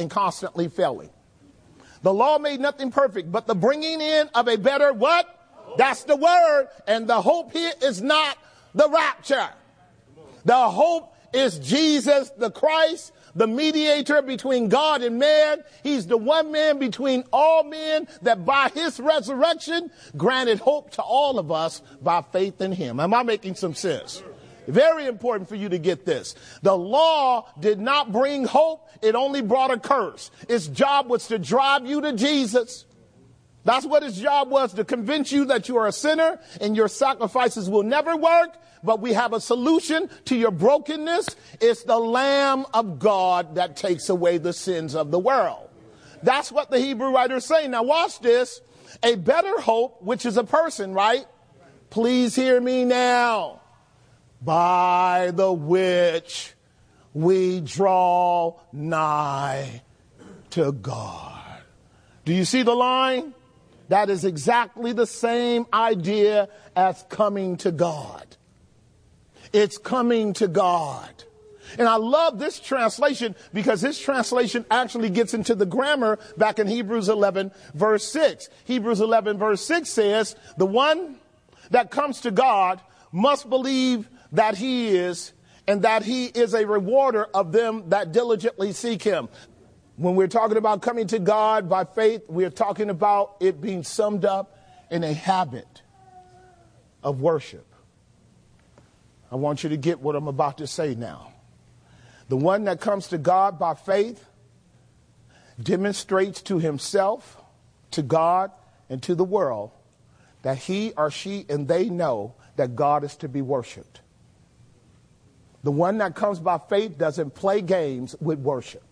and constantly failing. The law made nothing perfect, but the bringing in of a better what? That's the word. And the hope here is not the rapture. The hope is Jesus the Christ, the mediator between God and man. He's the one man between all men that by his resurrection granted hope to all of us by faith in him. Am I making some sense? Very important for you to get this. The law did not bring hope. It only brought a curse. Its job was to drive you to Jesus. That's what its job was, to convince you that you are a sinner and your sacrifices will never work. But we have a solution to your brokenness. It's the Lamb of God that takes away the sins of the world. That's what the Hebrew writer is saying. Now watch this. A better hope, which is a person, right? Please hear me now. By the which we draw nigh to God. Do you see the line? That is exactly the same idea as coming to God. It's coming to God. And I love this translation because this translation actually gets into the grammar back in Hebrews 11, verse 6. Hebrews 11, verse 6 says, the one that comes to God must believe that he is, and that he is a rewarder of them that diligently seek him. When we're talking about coming to God by faith, we're talking about it being summed up in a habit of worship. I want you to get what I'm about to say now. The one that comes to God by faith demonstrates to himself, to God, and to the world that he or she and they know that God is to be worshiped. The one that comes by faith doesn't play games with worship.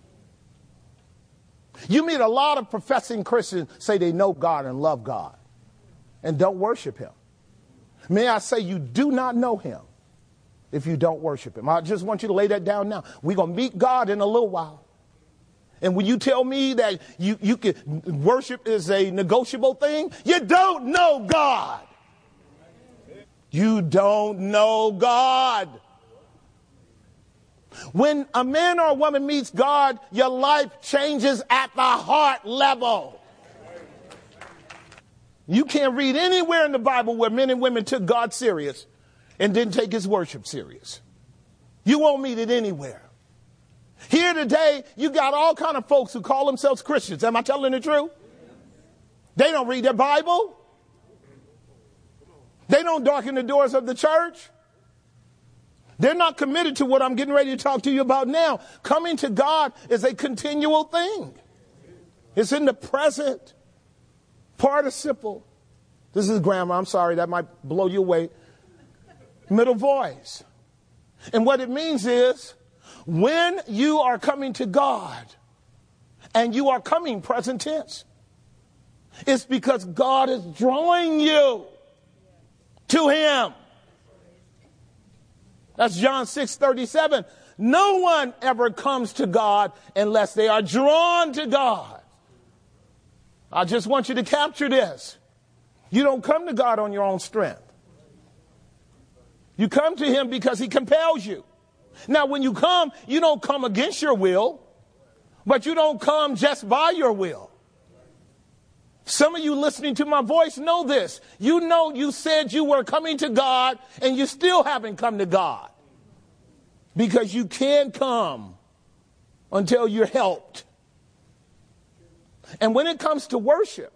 You meet a lot of professing Christians say they know God and love God and don't worship him. May I say you do not know him if you don't worship him. I just want you to lay that down now. We're going to meet God in a little while. And when you tell me that you can worship is a negotiable thing, you don't know God. You don't know God. When a man or a woman meets God, your life changes at the heart level. You can't read anywhere in the Bible where men and women took God serious and didn't take his worship serious. You won't meet it anywhere. Here today, you got all kind of folks who call themselves Christians. Am I telling the truth? They don't read their Bible. They don't darken the doors of the church. They're not committed to what I'm getting ready to talk to you about now. Coming to God is a continual thing. It's in the present participle. This is grammar. I'm sorry. That might blow you away. Middle voice. And what it means is when you are coming to God and you are coming present tense, it's because God is drawing you to him. That's John 6:37. No one ever comes to God unless they are drawn to God. I just want you to capture this. You don't come to God on your own strength. You come to him because he compels you. Now, when you come, you don't come against your will, but you don't come just by your will. Some of you listening to my voice know this. You know you said you were coming to God and you still haven't come to God. Because you can't come until you're helped. And when it comes to worship,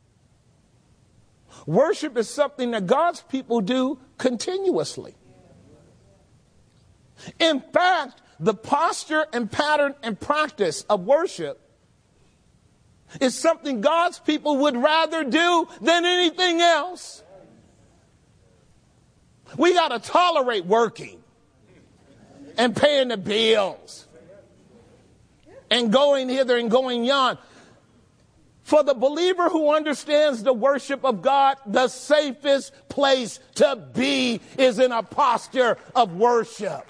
worship is something that God's people do continuously. In fact, the posture and pattern and practice of worship is something God's people would rather do than anything else. We got to tolerate working and paying the bills and going hither and going yon. For the believer who understands the worship of God, the safest place to be is in a posture of worship.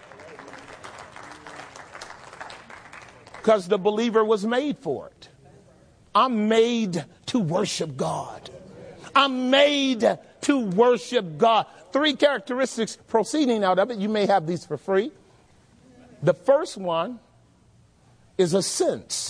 Because the believer was made for it. I'm made to worship God. I'm made to worship God. 3 characteristics proceeding out of it. You may have these for free. The first one is a sense.